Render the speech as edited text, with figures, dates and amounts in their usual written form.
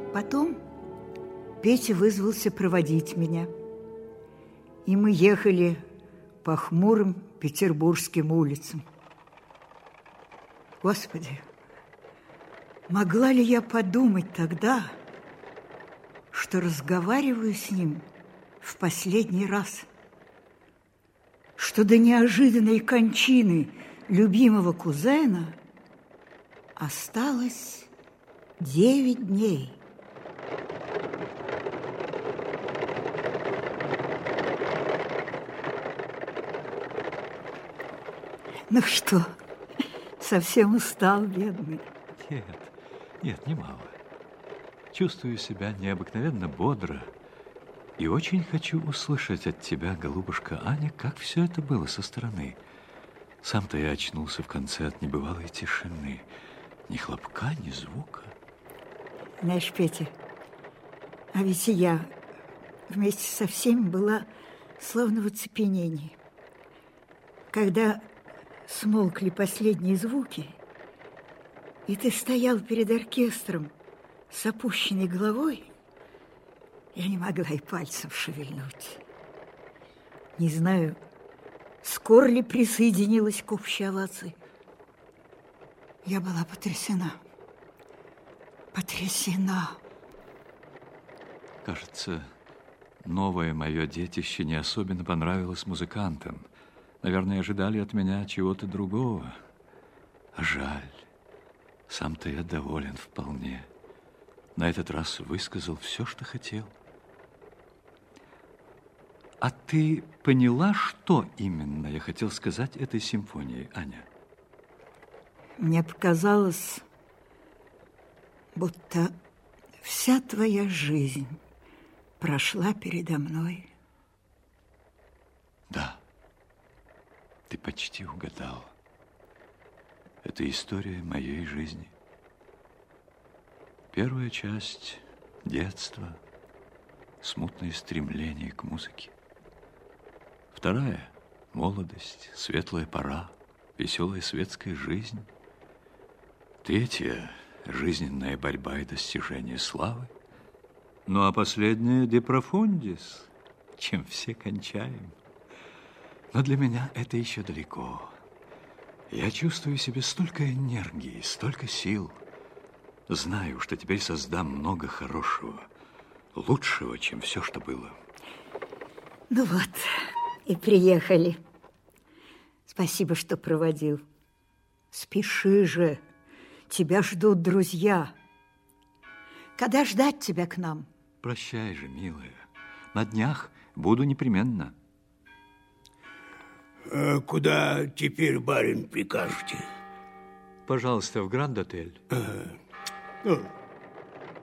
Потом Петя вызвался проводить меня. И мы ехали по хмурым петербургским улицам. Господи, могла ли я подумать тогда, что разговариваю с ним в последний раз? Что до неожиданной кончины любимого кузена осталось 9 дней. Ну что, совсем устал, бедный? Нет, немало. Чувствую себя необыкновенно бодро и очень хочу услышать от тебя, голубушка Аня, как все это было со стороны. Сам-то я очнулся в конце от небывалой тишины. Ни хлопка, ни звука. Знаешь, Петя, а ведь и я вместе со всеми была словно в оцепенении. Когда смолкли последние звуки, и ты стоял перед оркестром с опущенной головой, я не могла и пальцем шевельнуть. Не знаю, скоро ли присоединилась к общей овации. Я была потрясена. Потрясена. Кажется, новое мое детище не особенно понравилось музыкантам. Наверное, ожидали от меня чего-то другого. А жаль. Сам-то я доволен вполне. На этот раз высказал все, что хотел. А ты поняла, что именно я хотел сказать этой симфонией, Аня? Мне показалось, будто вся твоя жизнь прошла передо мной. Да, ты почти угадала. Это история моей жизни. Первая часть – детство, смутное стремление к музыке. Вторая – молодость, светлая пора, веселая светская жизнь. Третья – жизненная борьба и достижение славы. Ну, а последняя – de profundis, чем все кончаем. Но для меня это еще далеко. Я чувствую в себе столько энергии, столько сил. Знаю, что теперь создам много хорошего, лучшего, чем все, что было. Ну вот, и приехали. Спасибо, что проводил. Спеши же, тебя ждут друзья. Когда ждать тебя к нам? Прощай же, милая. На днях буду непременно. А куда теперь, барин, прикажете? Пожалуйста, в Гранд-отель. Ну,